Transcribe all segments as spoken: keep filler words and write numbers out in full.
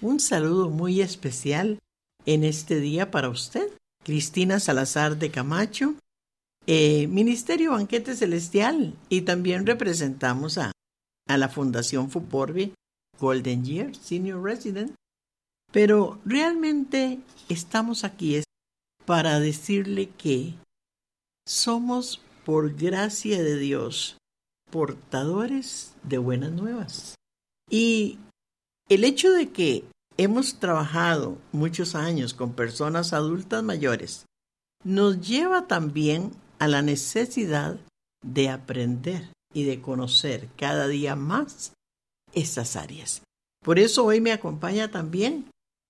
un saludo muy especial en este día para usted, Cristina Salazar de Camacho, eh, Ministerio Banquete Celestial, y también representamos a, a la Fundación Fuporvi Golden Year Senior Resident. Pero realmente estamos aquí para decirle que somos, por gracia de Dios, portadores de buenas nuevas. Y el hecho de que hemos trabajado muchos años con personas adultas mayores nos lleva también a la necesidad de aprender y de conocer cada día más esas áreas. Por eso hoy me acompaña también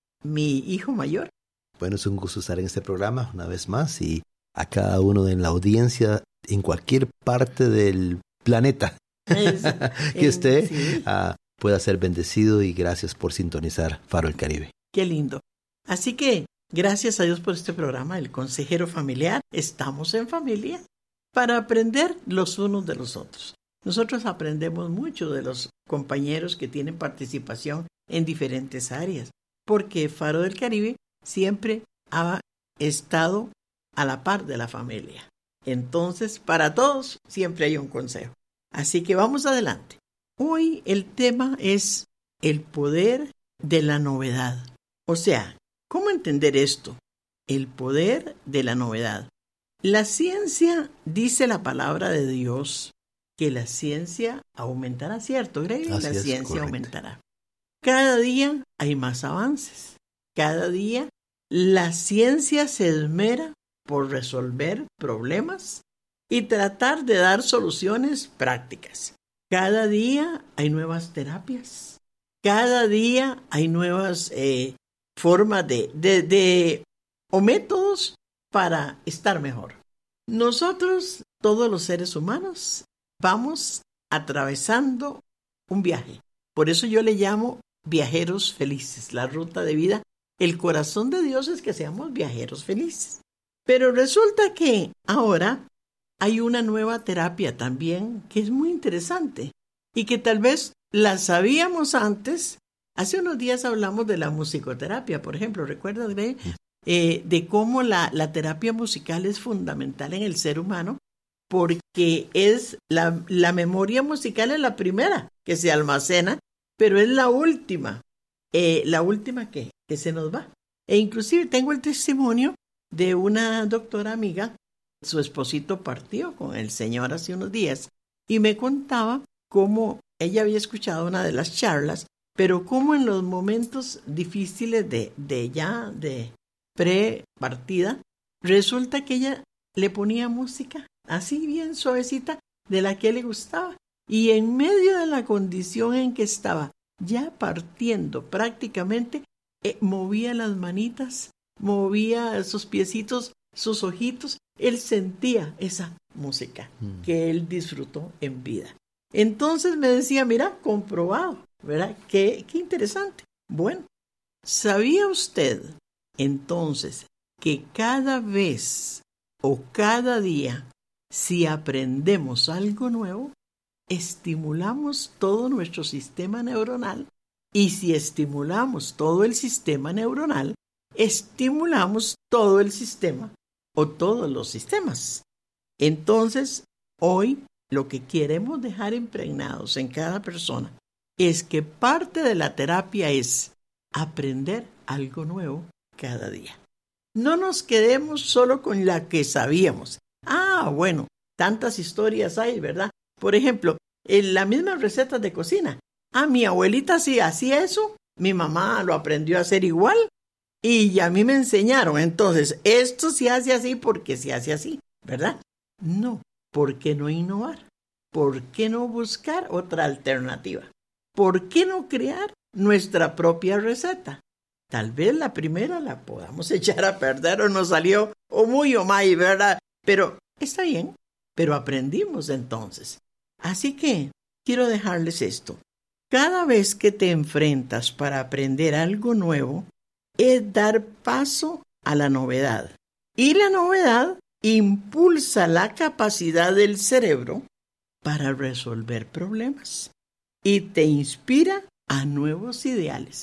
mi hijo mayor. Bueno, es un gusto estar en este programa una vez más, y a cada uno en la audiencia, en cualquier parte del planeta es, que esté, sí. uh, pueda ser bendecido, y gracias por sintonizar Faro del Caribe. Qué lindo. Así que gracias a Dios por este programa, El Consejero Familiar. Estamos en familia para aprender los unos de los otros. Nosotros aprendemos mucho de los compañeros que tienen participación en diferentes áreas, porque Faro del Caribe siempre ha estado a la par de la familia. Entonces, para todos siempre hay un consejo. Así que vamos adelante. Hoy el tema es el poder de la novedad. O sea, ¿cómo entender esto? El poder de la novedad. La ciencia, dice la palabra de Dios, que la ciencia aumentará, ¿cierto, Greg? La es, ciencia correcto. aumentará. Cada día hay más avances. Cada día la ciencia se esmera por resolver problemas y tratar de dar soluciones prácticas. Cada día hay nuevas terapias. Cada día hay nuevas eh, formas de, de, de o métodos para estar mejor. Nosotros, todos los seres humanos, vamos atravesando un viaje. Por eso yo le llamo viajeros felices, la ruta de vida. El corazón de Dios es que seamos viajeros felices. Pero resulta que ahora hay una nueva terapia también que es muy interesante y que tal vez la sabíamos antes. Hace unos días hablamos de la musicoterapia, por ejemplo. ¿Recuerdas, Greg? Eh, de cómo la, la terapia musical es fundamental en el ser humano, porque es la, la memoria musical es la primera que se almacena, pero es la última, eh, la última que, que se nos va. E inclusive tengo el testimonio de una doctora amiga. Su esposito partió con el Señor hace unos días y me contaba cómo ella había escuchado una de las charlas, pero cómo en los momentos difíciles de, de ya, de pre-partida, resulta que ella le ponía música así bien suavecita de la que le gustaba. Y en medio de la condición en que estaba, ya partiendo prácticamente, eh, movía las manitas, movía sus piecitos, sus ojitos. Él sentía esa música mm. que él disfrutó en vida. Entonces me decía, mira, comprobado, ¿verdad? Qué, qué interesante. Bueno, ¿sabía usted entonces que cada vez o cada día, si aprendemos algo nuevo, estimulamos todo nuestro sistema neuronal? Y si estimulamos todo el sistema neuronal, estimulamos todo el sistema o todos los sistemas. Entonces, hoy lo que queremos dejar impregnados en cada persona es que parte de la terapia es aprender algo nuevo cada día. No nos quedemos solo con la que sabíamos. Ah, bueno, tantas historias hay, ¿verdad? Por ejemplo, en las mismas recetas de cocina. Ah, mi abuelita sí hacía eso, mi mamá lo aprendió a hacer igual y a mí me enseñaron. Entonces, esto se hace así porque se hace así, ¿verdad? No, ¿por qué no innovar? ¿Por qué no buscar otra alternativa? ¿Por qué no crear nuestra propia receta? Tal vez la primera la podamos echar a perder o nos salió o muy o mal, ¿verdad? Pero está bien, pero aprendimos entonces. Así que quiero dejarles esto. Cada vez que te enfrentas para aprender algo nuevo, es dar paso a la novedad. Y la novedad impulsa la capacidad del cerebro para resolver problemas y te inspira a nuevos ideales.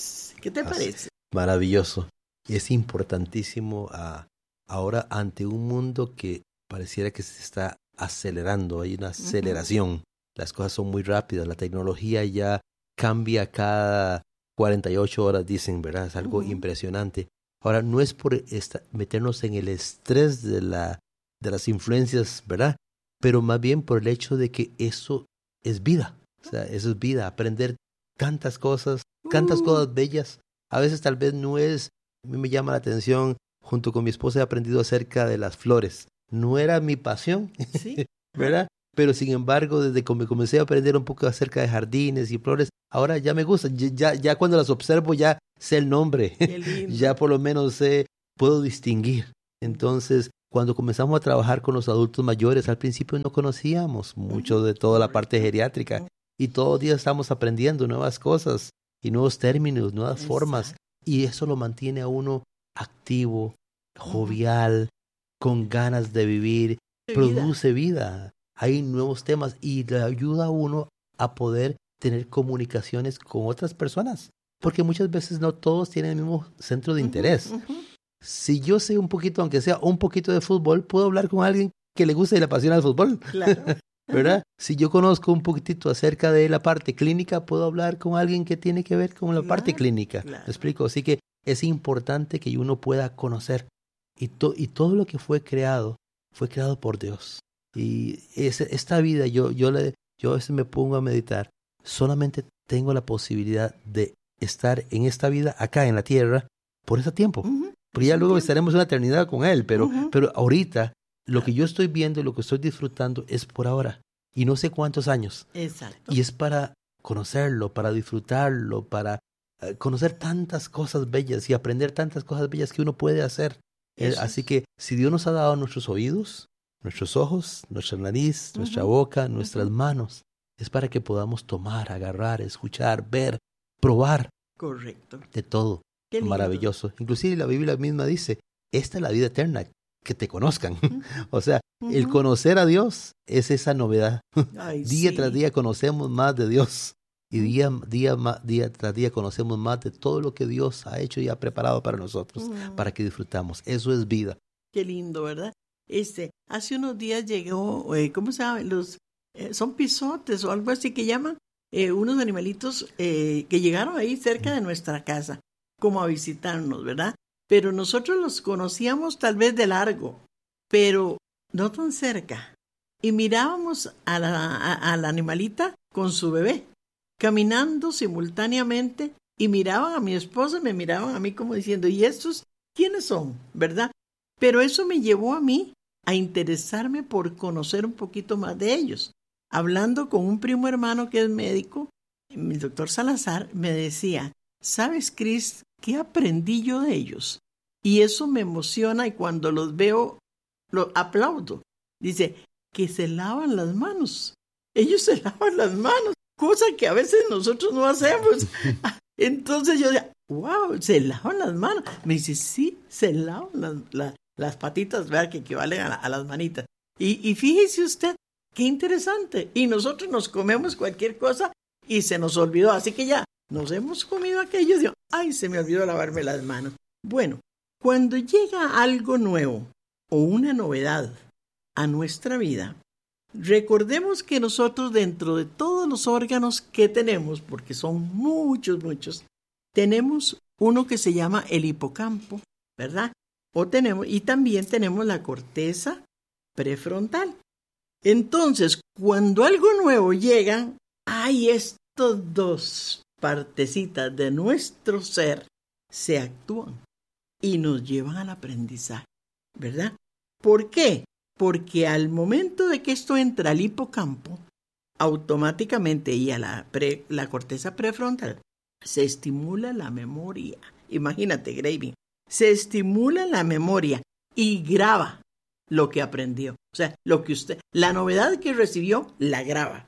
¿Qué te parece? Maravilloso. Y es importantísimo uh, ahora ante un mundo que pareciera que se está acelerando, hay una aceleración. Uh-huh. Las cosas son muy rápidas, la tecnología ya cambia cada cuarenta y ocho horas, dicen, ¿verdad? Es algo uh-huh. impresionante. Ahora, no es por esta, meternos en el estrés de, la, de las influencias, ¿verdad? Pero más bien por el hecho de que eso es vida. O sea, eso es vida, aprender tantas cosas, tantas uh. cosas bellas. A veces tal vez no es, a mí me llama la atención, junto con mi esposa he aprendido acerca de las flores. No era mi pasión, ¿sí? ¿verdad? Pero sin embargo, desde que comencé a aprender un poco acerca de jardines y flores, ahora ya me gusta. Ya, ya cuando las observo ya sé el nombre. Ya por lo menos sé, puedo distinguir. Entonces, cuando comenzamos a trabajar con los adultos mayores, al principio no conocíamos mucho de toda la parte geriátrica. Y todos los días estamos aprendiendo nuevas cosas y nuevos términos, nuevas Exacto. formas. Y eso lo mantiene a uno activo, jovial, con ganas de vivir, de produce vida. vida. Hay nuevos temas y le ayuda a uno a poder tener comunicaciones con otras personas. Porque muchas veces no todos tienen el mismo centro de uh-huh, interés. Uh-huh. Si yo sé un poquito, aunque sea un poquito de fútbol, puedo hablar con alguien que le gusta y le apasiona el fútbol. Claro. ¿Verdad? Uh-huh. Si yo conozco un poquitito acerca de la parte clínica, puedo hablar con alguien que tiene que ver con la claro, parte clínica. Claro. ¿Me explico? Así que es importante que uno pueda conocer. Y, to- y todo lo que fue creado, fue creado por Dios. Y es, esta vida, yo, yo, le, yo a veces me pongo a meditar, solamente tengo la posibilidad de estar en esta vida, acá en la tierra, por ese tiempo. Uh-huh. Porque ya luego estaremos una eternidad con Él, pero, uh-huh. pero ahorita lo que yo estoy viendo y lo que estoy disfrutando es por ahora. Y no sé cuántos años. Exacto. Y es para conocerlo, para disfrutarlo, para uh, conocer tantas cosas bellas y aprender tantas cosas bellas que uno puede hacer. Eh, así que si Dios nos ha dado nuestros oídos, nuestros ojos, nuestra nariz, uh-huh. nuestra boca, nuestras uh-huh. manos, es para que podamos tomar, agarrar, escuchar, ver, probar. Correcto. De todo. Qué maravilloso. Inclusive la Biblia misma dice, esta es la vida eterna, que te conozcan. Uh-huh. O sea, uh-huh. el conocer a Dios es esa novedad. Ay, día sí. tras día conocemos más de Dios. Y día, día, día tras día conocemos más de todo lo que Dios ha hecho y ha preparado para nosotros, uh-huh. para que disfrutamos. Eso es vida. Qué lindo, ¿verdad? Este, hace unos días llegó, eh, ¿cómo se llama? Los, eh, son pisotes o algo así que llaman, eh, unos animalitos eh, que llegaron ahí cerca de nuestra casa, como a visitarnos, ¿verdad? Pero nosotros los conocíamos tal vez de largo, pero no tan cerca. Y mirábamos a la, a, a la animalita con su bebé, caminando simultáneamente, y miraban a mi esposa, me miraban a mí como diciendo, ¿y estos quiénes son? ¿Verdad? Pero eso me llevó a mí a interesarme por conocer un poquito más de ellos. Hablando con un primo hermano que es médico, el doctor Salazar, me decía, ¿sabes, Cris, qué aprendí yo de ellos? Y eso me emociona y cuando los veo, los aplaudo. Dice, que se lavan las manos. Ellos se lavan las manos, cosa que a veces nosotros no hacemos. Entonces yo decía, wow, se lavan las manos. Me dice, sí, se lavan las, las, las patitas, ¿verdad? Que equivalen a, a las manitas. Y, y fíjese usted, qué interesante. Y nosotros nos comemos cualquier cosa y se nos olvidó. Así que ya nos hemos comido aquello. Digo, ay, se me olvidó lavarme las manos. Bueno, cuando llega algo nuevo o una novedad a nuestra vida, recordemos que nosotros dentro de todos los órganos que tenemos, porque son muchos, muchos, tenemos uno que se llama el hipocampo, ¿verdad? O tenemos, y también tenemos la corteza prefrontal. Entonces, cuando algo nuevo llega, hay estos dos partecitas de nuestro ser se actúan y nos llevan al aprendizaje, ¿verdad? ¿Por qué? Porque al momento de que esto entra al hipocampo, automáticamente y a la, pre, la corteza prefrontal, se estimula la memoria. Imagínate, Gravy, se estimula la memoria y graba lo que aprendió. O sea, lo que usted, la novedad que recibió, la graba.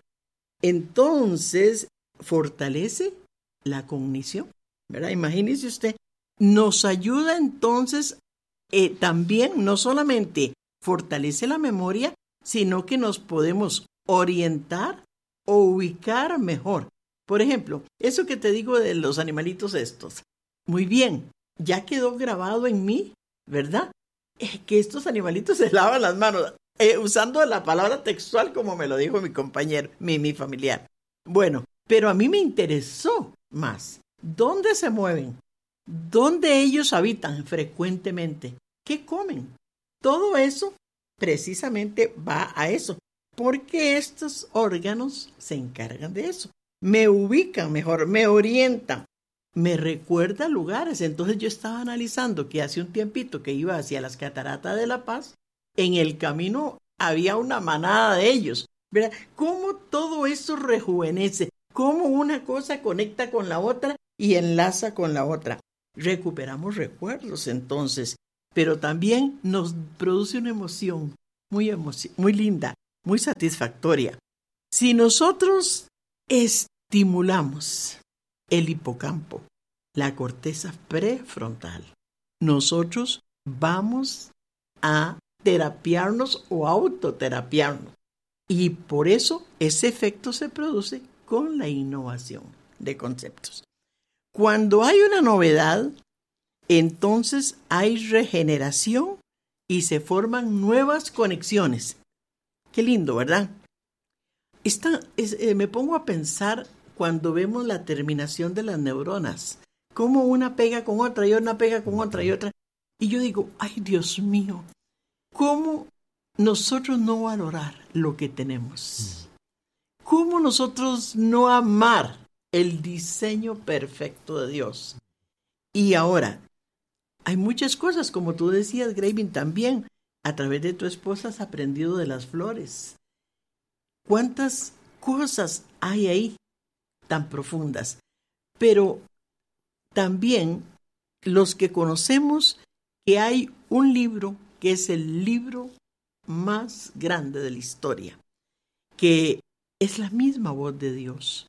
Entonces, fortalece la cognición, ¿verdad? Imagínese usted, nos ayuda entonces eh, también, no solamente fortalece la memoria, sino que nos podemos orientar o ubicar mejor. Por ejemplo, eso que te digo de los animalitos estos, muy bien, ya quedó grabado en mí, ¿verdad? Eh, que estos animalitos se lavan las manos, eh, usando la palabra textual como me lo dijo mi compañero, mi, mi familiar. Bueno, pero a mí me interesó más. ¿Dónde se mueven? ¿Dónde ellos habitan frecuentemente? ¿Qué comen? Todo eso precisamente va a eso, porque estos órganos se encargan de eso. Me ubican mejor, me orientan, me recuerda lugares. Entonces yo estaba analizando que hace un tiempito que iba hacia las Cataratas de La Paz, en el camino había una manada de ellos. ¿Verdad? Cómo todo eso rejuvenece, cómo una cosa conecta con la otra y enlaza con la otra. Recuperamos recuerdos entonces, pero también nos produce una emoción muy, emoci- muy linda, muy satisfactoria. Si nosotros estimulamos el hipocampo, la corteza prefrontal, nosotros vamos a terapiarnos o autoterapiarnos. Y por eso ese efecto se produce con la innovación de conceptos. Cuando hay una novedad, entonces hay regeneración y se forman nuevas conexiones. Qué lindo, ¿verdad? Esta, es, eh, me pongo a pensar cuando vemos la terminación de las neuronas, cómo una pega con otra y una pega con otra y otra. Y yo digo, ay Dios mío, ¿cómo nosotros no valorar lo que tenemos? ¿Cómo nosotros no amar el diseño perfecto de Dios? Y ahora, hay muchas cosas, como tú decías, Gravin, también. A través de tu esposa has aprendido de las flores. ¿Cuántas cosas hay ahí tan profundas? Pero también los que conocemos que hay un libro que es el libro más grande de la historia, que es la misma voz de Dios.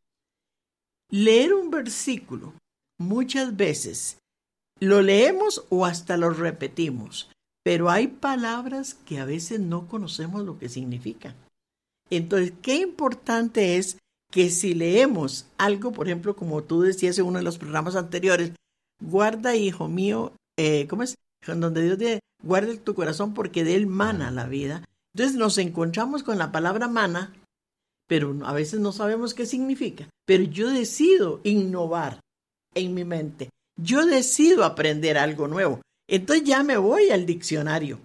Leer un versículo muchas veces lo leemos o hasta lo repetimos, pero hay palabras que a veces no conocemos lo que significan. Entonces, qué importante es que si leemos algo, por ejemplo, como tú decías en uno de los programas anteriores, guarda, hijo mío, eh, ¿cómo es? Donde Dios dice, guarda tu corazón porque de él mana la vida. Entonces nos encontramos con la palabra mana, pero a veces no sabemos qué significa. Pero yo decido innovar en mi mente. Yo decido aprender algo nuevo. Entonces ya me voy al diccionario.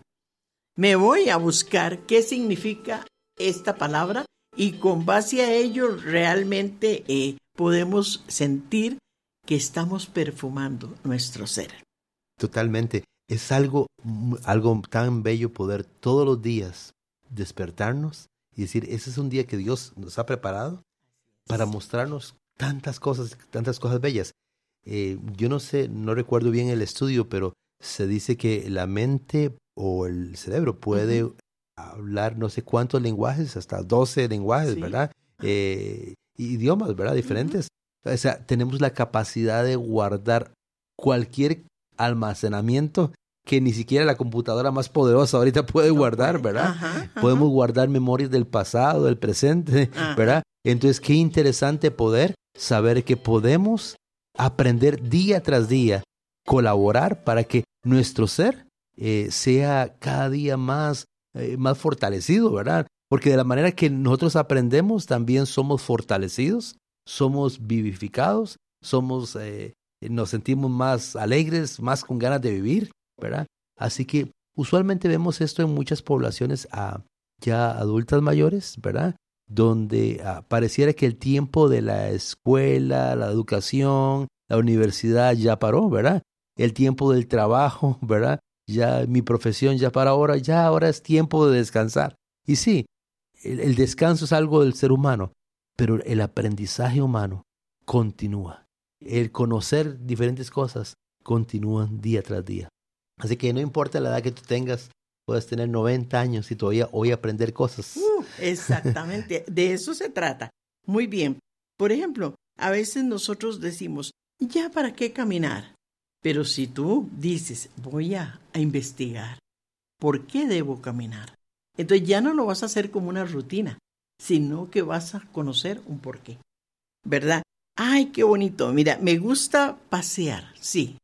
Me voy a buscar qué significa esta palabra y con base a ello realmente eh, podemos sentir que estamos perfumando nuestro ser. Totalmente. Es algo, algo tan bello poder todos los días despertarnos y decir, ese es un día que Dios nos ha preparado para mostrarnos tantas cosas, tantas cosas bellas. Eh, yo no sé, no recuerdo bien el estudio, pero se dice que la mente o el cerebro puede uh-huh. hablar no sé cuántos lenguajes, hasta doce lenguajes, sí. ¿verdad? Eh, idiomas, ¿verdad? Diferentes. Uh-huh. O sea, tenemos la capacidad de guardar cualquier almacenamiento que ni siquiera la computadora más poderosa ahorita puede no guardar, puede. ¿verdad? Ajá, ajá. Podemos guardar memorias del pasado, del presente, ajá. ¿verdad? Entonces, qué interesante poder saber que podemos aprender día tras día, colaborar para que nuestro ser eh, sea cada día más, eh, más fortalecido, ¿verdad? Porque de la manera que nosotros aprendemos, también somos fortalecidos, somos vivificados, somos, eh, nos sentimos más alegres, más con ganas de vivir, ¿verdad? Así que usualmente vemos esto en muchas poblaciones ah, ya adultas mayores, ¿verdad? Donde ah, pareciera que el tiempo de la escuela, la educación, la universidad ya paró, ¿verdad? El tiempo del trabajo, ¿verdad? Ya mi profesión ya para ahora, ya ahora es tiempo de descansar. Y sí, el, el descanso es algo del ser humano, pero el aprendizaje humano continúa. El conocer diferentes cosas continúan día tras día. Así que no importa la edad que tú tengas, puedes tener noventa años y todavía hoy aprender cosas. Uh, exactamente, de eso se trata. Muy bien. Por ejemplo, a veces nosotros decimos, ¿ya para qué caminar? Pero si tú dices, voy a, a investigar, ¿por qué debo caminar? Entonces ya no lo vas a hacer como una rutina, sino que vas a conocer un porqué, ¿verdad? Ay, qué bonito. Mira, me gusta pasear, sí,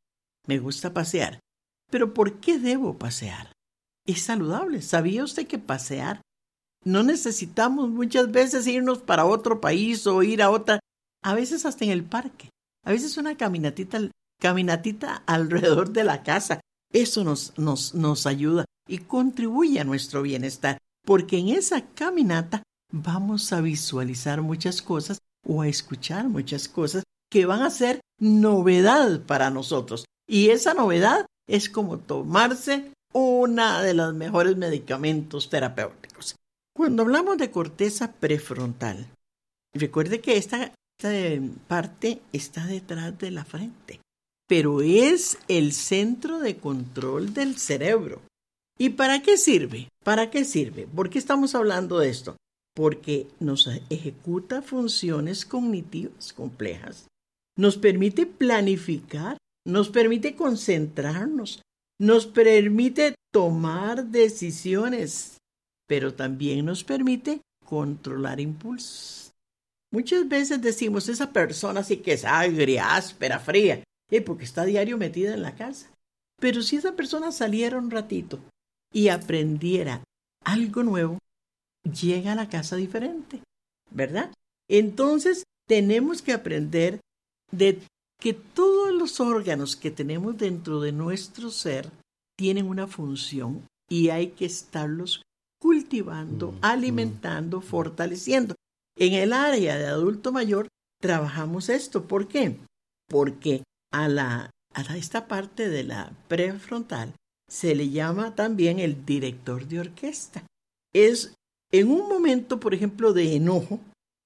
me gusta pasear. Pero ¿por qué debo pasear? Es saludable. ¿Sabía usted que pasear? No necesitamos muchas veces irnos para otro país o ir a otra, a veces hasta en el parque, a veces una caminatita, caminatita alrededor de la casa. Eso nos, nos, nos ayuda y contribuye a nuestro bienestar, porque en esa caminata vamos a visualizar muchas cosas o a escuchar muchas cosas que van a ser novedad para nosotros. Y esa novedad es como tomarse una de los mejores medicamentos terapéuticos. Cuando hablamos de corteza prefrontal, recuerde que esta, esta parte está detrás de la frente, pero es el centro de control del cerebro. ¿Y para qué sirve? ¿Para qué sirve? ¿Por qué estamos hablando de esto? Porque nos ejecuta funciones cognitivas complejas, nos permite planificar, nos permite concentrarnos, nos permite tomar decisiones, pero también nos permite controlar impulsos. Muchas veces decimos, esa persona sí que es agria, áspera, fría, eh, porque está diario metida en la casa. Pero si esa persona saliera un ratito y aprendiera algo nuevo, llega a la casa diferente, ¿verdad? Entonces, tenemos que aprender de que todos los órganos que tenemos dentro de nuestro ser tienen una función y hay que estarlos cultivando, mm, alimentando, mm. fortaleciendo. En el área de adulto mayor trabajamos esto. ¿Por qué? Porque a, la, a esta parte de la prefrontal se le llama también el director de orquesta. Es en un momento, por ejemplo, de enojo,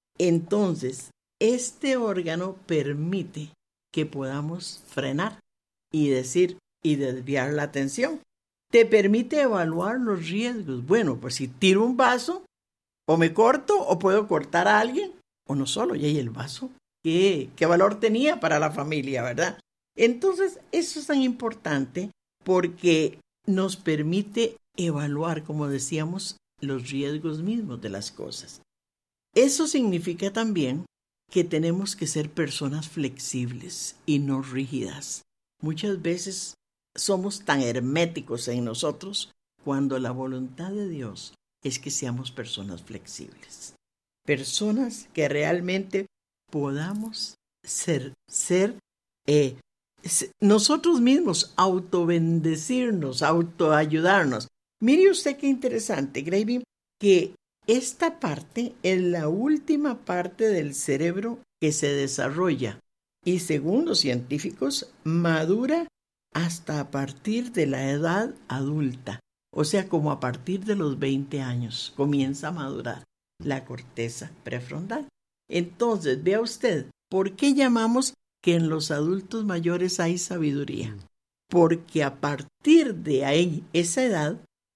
entonces este órgano permite que podamos frenar y decir y desviar la atención. Te permite evaluar los riesgos. Bueno, pues si tiro un vaso, o me corto, o puedo cortar a alguien, o no solo, y ahí el vaso, ¿qué, qué valor tenía para la familia, verdad? Entonces, eso es tan importante porque nos permite evaluar, como decíamos, los riesgos mismos de las cosas. Eso significa también que tenemos que ser personas flexibles y no rígidas. Muchas veces somos tan herméticos en nosotros cuando la voluntad de Dios es que seamos personas flexibles. Personas que realmente podamos ser, ser eh, nosotros mismos, autobendecirnos, autoayudarnos. Mire usted qué interesante, Gravy, que esta parte es la última parte del cerebro que se desarrolla y, según los científicos, madura hasta a partir de la edad adulta. O sea, como a partir de los veinte años comienza a madurar la corteza prefrontal. Entonces, vea usted, ¿por qué llamamos que en los adultos mayores hay sabiduría? Porque a partir de ahí, esa edad,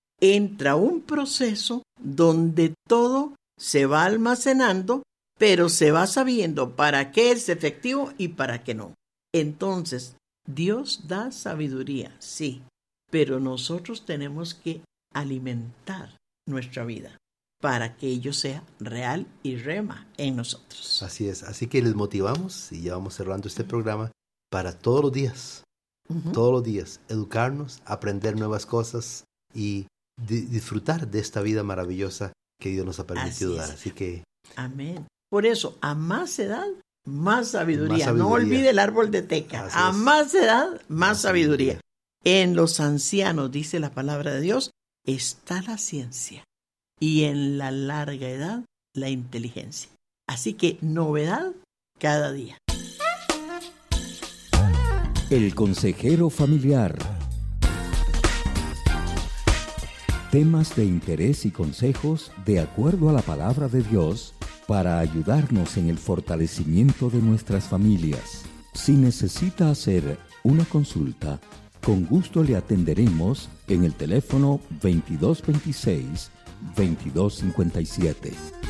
entra un proceso donde todo se va almacenando, pero se va sabiendo para qué es efectivo y para qué no. Entonces, Dios da sabiduría, sí, pero nosotros tenemos que alimentar nuestra vida para que ello sea real y rema en nosotros. Así es, así que les motivamos, y ya vamos cerrando este programa, para todos los días, uh-huh. todos los días, educarnos, aprender nuevas cosas y di- disfrutar de esta vida maravillosa que Dios nos ha permitido Así dar. Así que... Amén. Por eso, a más edad, más sabiduría. Más sabiduría. No olvide el árbol de teca. Así a es. Más edad, más, más sabiduría. sabiduría. En los ancianos, dice la palabra de Dios, está la ciencia. Y en la larga edad, la inteligencia. Así que novedad cada día. El consejero familiar. Temas de interés y consejos de acuerdo a la palabra de Dios para ayudarnos en el fortalecimiento de nuestras familias. Si necesita hacer una consulta, con gusto le atenderemos en el teléfono veintidós veintiséis, veintidós cincuenta y siete.